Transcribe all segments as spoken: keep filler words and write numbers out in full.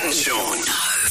and Sean.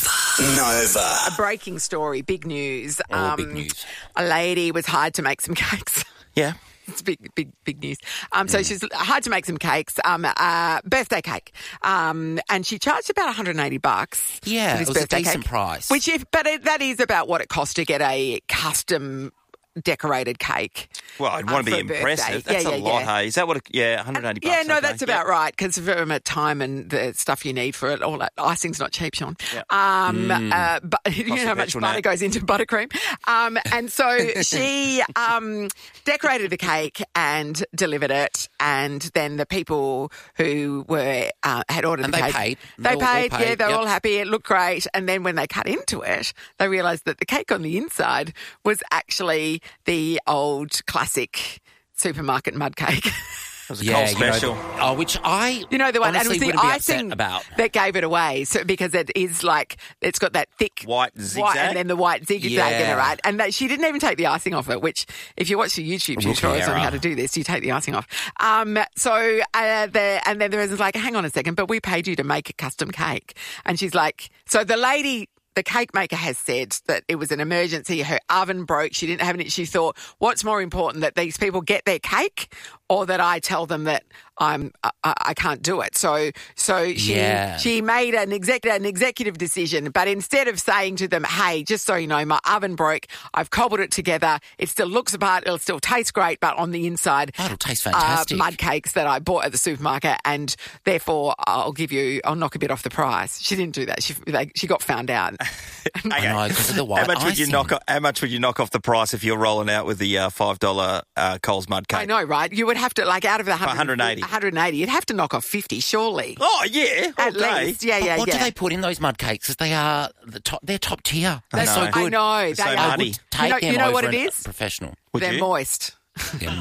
Nova. A breaking story, big news. Oh, um, big news. A lady was hired to make some cakes. Yeah. It's big, big, big news. Um, so mm. she's hired to make some cakes, um, uh, birthday cake, um, and she charged about one hundred eighty bucks. Yeah, for this it was a birthday decent cake, price. Which, if, but it, that is about what it costs to get a custom decorated cake. Well, I'd want um, to be impressive. That's yeah, a yeah, lot, yeah. hey? Is that what? It, yeah, one hundred eighty bucks. Yeah, no, okay. that's about yeah. right, because from a time and the stuff you need for it, all that icing's not cheap, Sean. Yeah. Um, mm. uh, but you know how much butter net. goes into buttercream. Um, and so she um, decorated the cake and delivered it, and then the people who were uh, had ordered and the they cake, paid. They, they all, paid, all paid. yeah, they were yep. all happy. It looked great, and then when they cut into it, they realised that the cake on the inside was actually the old classic supermarket mud cake. It was a yeah, Coles special. You know, oh, which I you know the one, and it was the icing about. that gave it away. So because it is like it's got that thick white zigzag, white, and then the white zigzag yeah. in it, right? And that, she didn't even take the icing off it. Which, if you watch the YouTube tutorials on how to do this, you take the icing off. Um, so uh, the and then the person's like, "Hang on a second, but we paid you to make a custom cake," and she's like, "So the lady." The cake maker has said that it was an emergency. Her oven broke. She didn't have it. She thought, what's more important, that these people get their cake or that I tell them that I'm I, I can't do it? So so she yeah. she made an exec an executive decision. But instead of saying to them, hey, just so you know, my oven broke. I've cobbled it together. It still looks apart. It'll still taste great, but on the inside, oh, it'll taste fantastic. Uh, mud cakes that I bought at the supermarket, and therefore I'll give you, I'll knock a bit off the price. She didn't do that. She they, she got found out. Okay. I know, because of the white how much icing. would you knock? How much would you knock off the price if you're rolling out with the uh, five dollar uh, Coles mud cake? I know, right? You would have to, like, out of the one hundred eighty, one hundred eighty, you'd have to knock off fifty, surely. Oh yeah, at okay. least, yeah, but yeah. What yeah. do they put in those mud cakes? Because they are the top. They're top tier. They're I so know. good. I know. They're They so are. muddy. Take you know, them you know over what it an- is? Professional. Would They're you? moist. Yeah.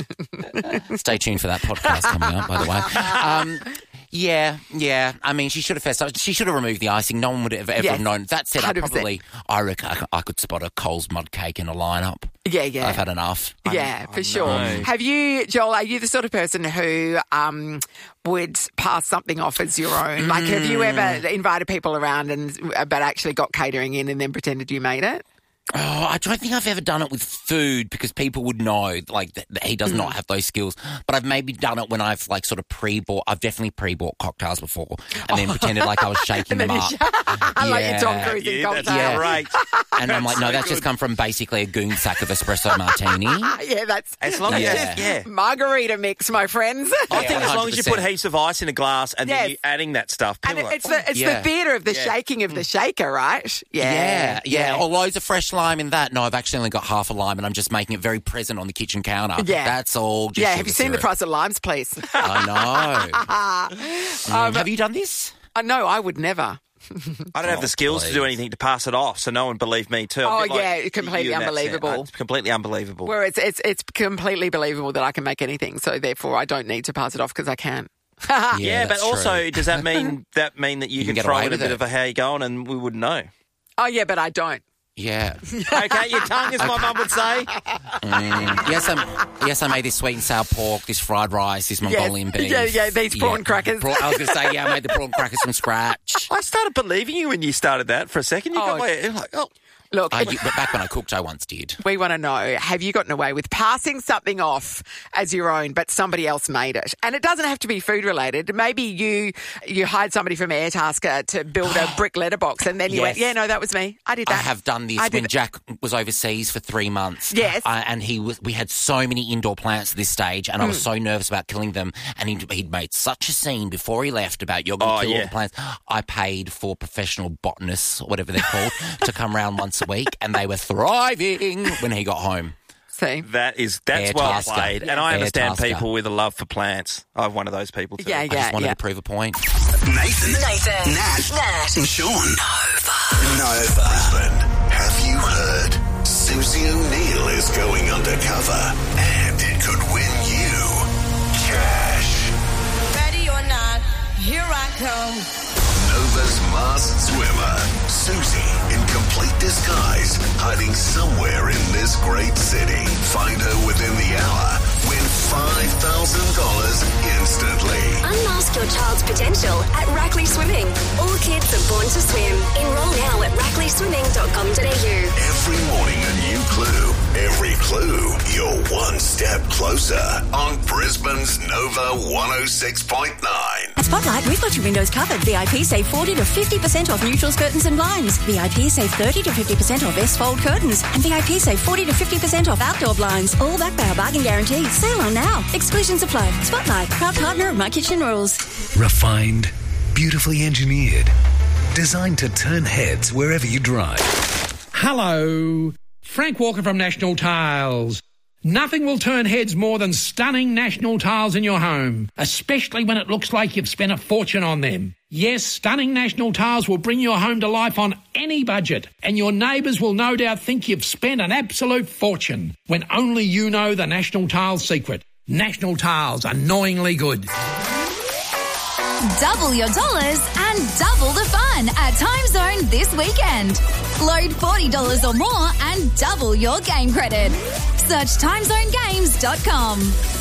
Stay tuned for that podcast coming up, by the way. Um, yeah, yeah. I mean, she should have fessed up. She should have removed the icing. No one would have ever Yes. have known. That said, I one hundred percent. probably, I reckon I could, I could spot a Coles mud cake in a lineup. Yeah, yeah. I've had enough. Yeah, I for sure. know. Have you, Joel, are you the sort of person who um, would pass something off as your own? Like, have you ever invited people around and but actually got catering in and then pretended you made it? Oh, I don't think I've ever done it with food because people would know, like, that, that he does not have those skills. But I've maybe done it when I've, like, sort of pre-bought. I've definitely pre-bought cocktails before and then pretended like I was shaking them up. I like your Tom Cruise in Yeah, that's cocktail. great. And I'm like, no, so that's just good. come from basically a goon sack of espresso martini. Yeah, that's As long as Yeah. you, yeah. margarita mix, my friends. I think Yeah, as long as you one hundred percent. put heaps of ice in a glass and Yes. then you're adding that stuff, And people it, are it's like, the it's Yeah. the theatre of the Yeah. shaking of the shaker, right? Yeah, Yeah, yeah. Or loads of fresh lime in that. No, I've actually only got half a lime and I'm just making it very present on the kitchen counter. Yeah. That's all. Just Yeah, sugar have you seen the syrup. price of limes, please? I know. Mm, have you done this? Uh, no, I would never. I don't have Oh, the skills to do please. anything to pass it off, so no one believed me too. Oh, A bit like yeah, completely you in that sense. unbelievable. It's completely unbelievable. Where it's it's it's completely believable that I can make anything, so therefore I don't need to pass it off because I can. yeah, Yeah, but that's also, true. does that mean that mean that you, You can, can get throw away in a with bit it. of a how you going and we wouldn't know? Oh yeah, but I don't. Yeah. Okay, your tongue, as my mum would say. Mm, yes, I'm, yes, I made this sweet and sour pork, this fried rice, this Mongolian Yes. beef. Yeah, yeah, these prawn crackers. Prawn- I was going to say, yeah, I made the prawn crackers from scratch. I started believing you when you started that for a second. You Oh. got my, you're like, oh, Look, I, but back when I cooked, I once did. we want to know, have you gotten away with passing something off as your own, but somebody else made it? And it doesn't have to be food related. Maybe you you hired somebody from Airtasker to build a brick letterbox, and then you Yes. went, yeah, no, that was me. I did that. I have done this I did when that. Jack was overseas for three months. Yes. Uh, and he was. We had so many indoor plants at this stage, and I was so nervous about killing them. And he'd, he'd made such a scene before he left about you're going to Oh, kill all yeah. the plants. I paid for professional botanists, or whatever they're called, to come round once a week, and they were thriving when he got home. See? that is that's Air well tasker. played. Yeah. And I Air understand tasker. people with a love for plants. I'm one of those people too. Yeah, I yeah, just wanted yeah. to prove a point. Nathan, Nathan, Nat, Nat, and Sean. Nova. Nova. Brisbane, have you heard? Susie O'Neill is going undercover, and it could win you cash. Ready or not, here I come. Nova's masked swimmer, Susie, in complete disguise, hiding somewhere in this great city. Find her within the hour. Win five thousand dollars instantly. Unmask your child's potential at Rackley Swimming. All kids are born dot com dot a u. Every morning a new clue. Every clue, you're one step closer on Brisbane's Nova one oh six point nine. At Spotlight, we've got your windows covered. V I P save forty to fifty percent off neutrals, curtains and blinds. V I P save thirty to fifty percent off S-fold curtains. And V I P save forty to fifty percent off outdoor blinds. All backed by our bargain guarantee. Sale on now. Exclusions apply. Spotlight, proud partner of My Kitchen Rules. Refined, beautifully engineered, designed to turn heads wherever you drive. Hello, Frank Walker from National Tiles. Nothing will turn heads more than stunning National Tiles in your home, especially when it looks like you've spent a fortune on them. Yes, stunning National Tiles will bring your home to life on any budget, and your neighbours will no doubt think you've spent an absolute fortune, when only you know the National Tiles secret. National Tiles, annoyingly good. Double your dollars and double the fun at Time Zone this weekend. Load forty dollars or more and double your game credit. Search time zone games dot com.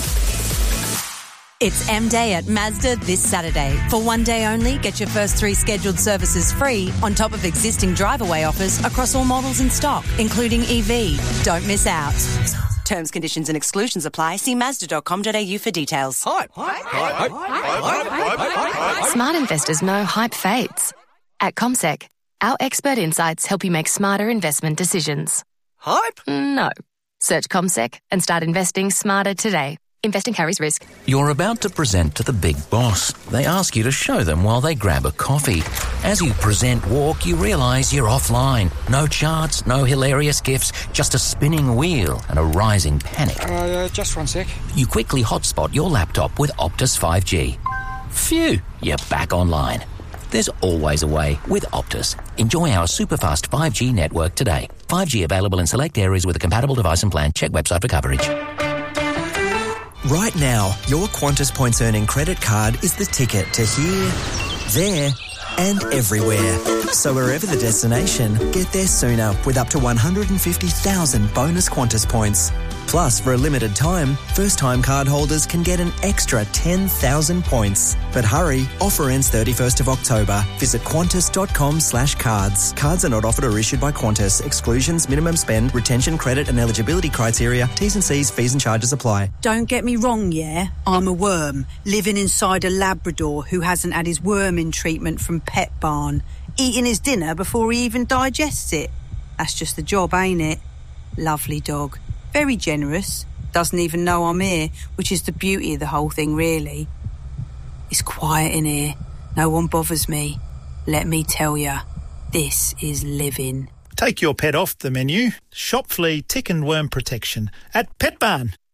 It's M-Day at Mazda this Saturday. For one day only, get your first three scheduled services free on top of existing drive-away offers across all models in stock, including E V. Don't miss out. Terms, conditions and exclusions apply. See Mazda dot com dot a u for details. Hype. Hype. Hype. Hype. Hype. Smart investors know hype fades. At CommSec, our expert insights help you make smarter investment decisions. Hype? No. Search CommSec and start investing smarter today. Investing carries risk. You're about to present to the big boss. They ask you to show them while they grab a coffee. As you present walk, you realise you're offline. No charts, no hilarious gifs, just a spinning wheel and a rising panic. Uh, just one sec. You quickly hotspot your laptop with Optus five G. Phew, you're back online. There's always a way with Optus. Enjoy our super-fast five G network today. five G available in select areas with a compatible device and plan. Check website for coverage. Right now, your Qantas Points Earning credit card is the ticket to here, there and everywhere. So wherever the destination, get there sooner with up to one hundred fifty thousand bonus Qantas points. Plus, for a limited time, first-time card holders can get an extra ten thousand points. But hurry, offer ends thirty-first of October. Visit qantas dot com slash cards. Cards are not offered or issued by Qantas. Exclusions, minimum spend, retention, credit and eligibility criteria, T's and C's, fees and charges apply. Don't get me wrong, yeah? I'm a worm, living inside a Labrador who hasn't had his worming treatment from Pet Barn, eating his dinner before he even digests it. That's just the job, ain't it? Lovely dog. Very generous, doesn't even know I'm here, which is the beauty of the whole thing, really. It's quiet in here. No one bothers me. Let me tell ya, this is living. Take your pet off the menu. Shop flea, tick and worm protection at Pet Barn.